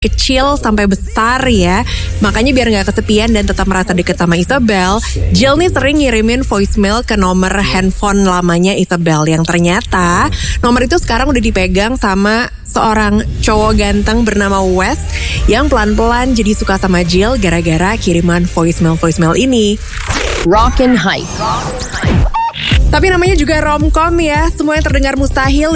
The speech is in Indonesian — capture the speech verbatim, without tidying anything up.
kecil sampai besar ya. Makanya biar gak kesepian dan tetap merasa deket sama Isabel, Jill nih sering ngirimin voicemail ke nomor handphone lamanya Isabel. Yang ternyata nomor itu sekarang udah dipegang sama seorang cowok ganteng bernama Wes yang pelan-pelan jadi suka sama Jill gara-gara kiriman voicemail-voicemail ini. Rock and Hype. Tapi namanya juga romcom ya, semua yang terdengar mustahil